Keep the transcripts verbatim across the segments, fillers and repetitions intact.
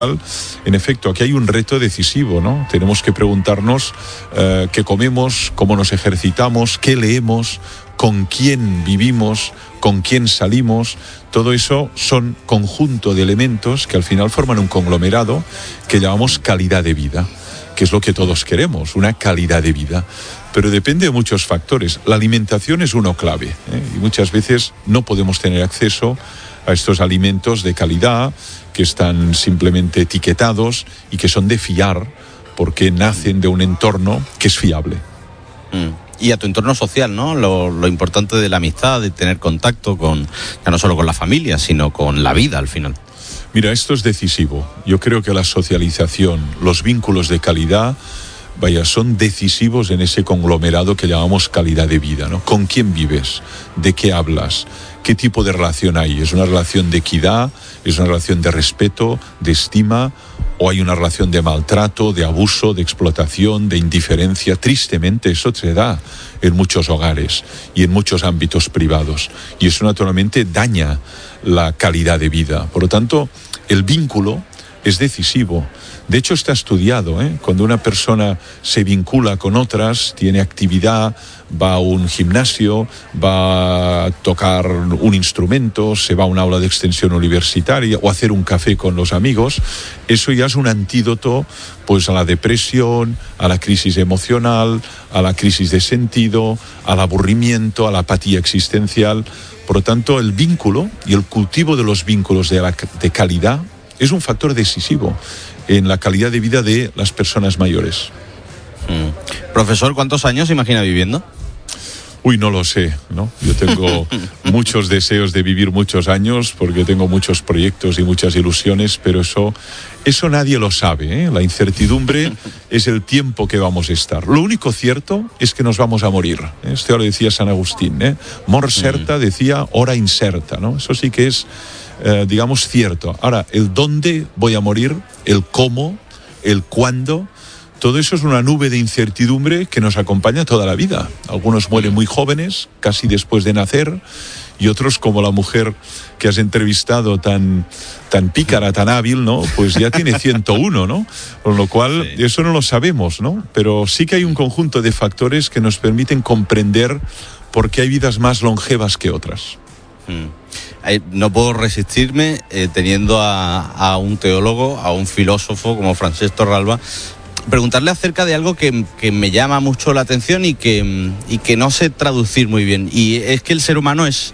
En efecto, aquí hay un reto decisivo, ¿no? Tenemos que preguntarnos eh, qué comemos, cómo nos ejercitamos, qué leemos, con quién vivimos, con quién salimos. Todo eso son conjunto de elementos que al final forman un conglomerado que llamamos calidad de vida, que es lo que todos queremos, una calidad de vida. Pero depende de muchos factores. La alimentación es uno clave, ¿eh? Y muchas veces no podemos tener acceso a estos alimentos de calidad que están simplemente etiquetados y que son de fiar porque nacen de un entorno que es fiable. Mm. Y a tu entorno social, ¿no? Lo, lo importante de la amistad, de tener contacto con, ya no solo con la familia, sino con la vida al final. Mira, esto es decisivo. Yo creo que la socialización, los vínculos de calidad, vaya, son decisivos en ese conglomerado que llamamos calidad de vida, ¿no? ¿Con quién vives? ¿De qué hablas? ¿Qué tipo de relación hay? ¿Es una relación de equidad? ¿Es una relación de respeto, de estima? ¿O hay una relación de maltrato, de abuso, de explotación, de indiferencia? Tristemente eso se da en muchos hogares y en muchos ámbitos privados. Y eso naturalmente daña la calidad de vida. Por lo tanto, el vínculo es decisivo. De hecho, está estudiado, ¿eh? Cuando una persona se vincula con otras, tiene actividad, va a un gimnasio, va a tocar un instrumento, se va a un aula de extensión universitaria o a hacer un café con los amigos, eso ya es un antídoto pues a la depresión, a la crisis emocional, a la crisis de sentido, al aburrimiento, a la apatía existencial. Por lo tanto, el vínculo y el cultivo de los vínculos de, la, de calidad es un factor decisivo en la calidad de vida de las personas mayores. Mm. Profesor, ¿cuántos años se imagina viviendo? Uy, no lo sé, ¿no? Yo tengo muchos deseos de vivir muchos años porque tengo muchos proyectos y muchas ilusiones, pero eso, eso nadie lo sabe, ¿eh? La incertidumbre es el tiempo que vamos a estar. Lo único cierto es que nos vamos a morir, ¿eh? Esto lo decía San Agustín, ¿eh? Mor certa, decía, hora incerta, ¿no? Eso sí que es, eh, digamos, cierto. Ahora, el dónde voy a morir, el cómo, el cuándo, todo eso es una nube de incertidumbre que nos acompaña toda la vida. Algunos mueren muy jóvenes, casi después de nacer, y otros, como la mujer que has entrevistado, tan, tan pícara, tan hábil, ¿no? Pues ya tiene ciento uno, ¿no? Con lo cual, sí, eso no lo sabemos, ¿no? Pero sí que hay un conjunto de factores que nos permiten comprender por qué hay vidas más longevas que otras. Mm. No puedo resistirme, eh, teniendo a, a un teólogo, a un filósofo como Francesc Torralba, preguntarle acerca de algo que, que me llama mucho la atención y que, y que no sé traducir muy bien. Y es que el ser humano es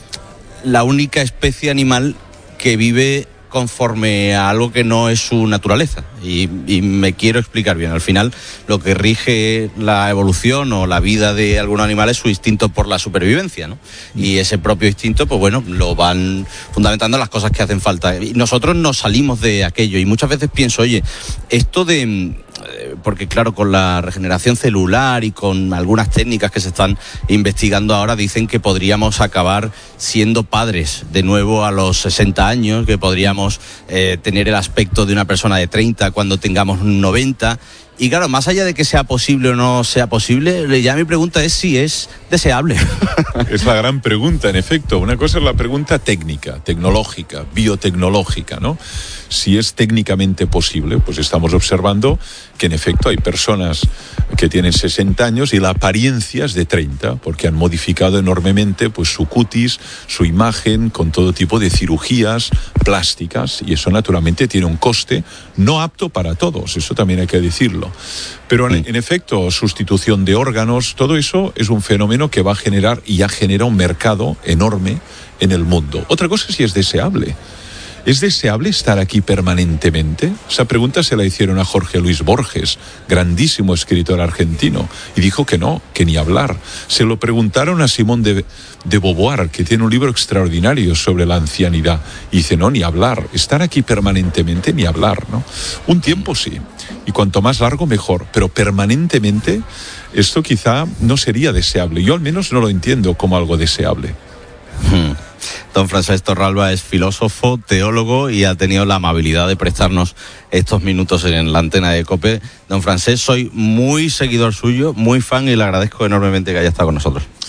la única especie animal que vive conforme a algo que no es su naturaleza. Y, y me quiero explicar bien. Al final, lo que rige la evolución o la vida de algunos animales es su instinto por la supervivencia, ¿no? Y ese propio instinto, pues bueno, lo van fundamentando las cosas que hacen falta. Y nosotros nos salimos de aquello. Y muchas veces pienso, oye, esto de... porque claro, con la regeneración celular y con algunas técnicas que se están investigando ahora, dicen que podríamos acabar siendo padres de nuevo a los sesenta años, que podríamos eh, tener el aspecto de una persona de treinta cuando tengamos noventa. Y claro, más allá de que sea posible o no sea posible, ya mi pregunta es si es deseable. Es la gran pregunta, en efecto. Una cosa es la pregunta técnica, tecnológica, biotecnológica, ¿no? Si es técnicamente posible, pues estamos observando que en efecto hay personas que tienen sesenta años y la apariencia es de treinta, porque han modificado enormemente pues su cutis, su imagen, con todo tipo de cirugías plásticas, y eso naturalmente tiene un coste no apto para todos, eso también hay que decirlo. Pero en, en efecto, sustitución de órganos, todo eso es un fenómeno que va a generar y ya genera un mercado enorme en el mundo. Otra cosa es si es deseable. ¿Es deseable estar aquí permanentemente? Esa pregunta se la hicieron a Jorge Luis Borges, grandísimo escritor argentino, y dijo que no, que ni hablar. Se lo preguntaron a Simón de, de Beauvoir, que tiene un libro extraordinario sobre la ancianidad, y dice, no, ni hablar, estar aquí permanentemente, ni hablar, ¿no? Un tiempo sí, y cuanto más largo mejor, pero permanentemente esto quizá no sería deseable. Yo al menos no lo entiendo como algo deseable. Hmm. Don Francesc Torralba es filósofo, teólogo y ha tenido la amabilidad de prestarnos estos minutos en la antena de COPE. Don Francesc, soy muy seguidor suyo, muy fan, y le agradezco enormemente que haya estado con nosotros.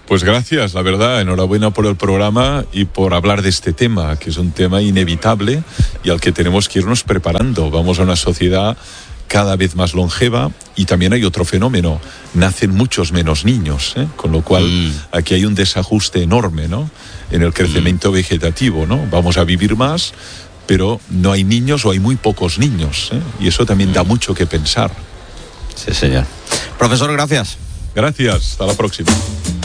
Pues gracias, la verdad, enhorabuena por el programa y por hablar de este tema, que es un tema inevitable y al que tenemos que irnos preparando. Vamos a una sociedad cada vez más longeva y también hay otro fenómeno, nacen muchos menos niños, ¿eh? Con lo cual mm. aquí hay un desajuste enorme, ¿no?, en el crecimiento mm. vegetativo, ¿no? Vamos a vivir más, pero no hay niños o hay muy pocos niños, ¿eh? Y eso también mm. da mucho que pensar. Sí, señor. Profesor, gracias. Gracias, hasta la próxima.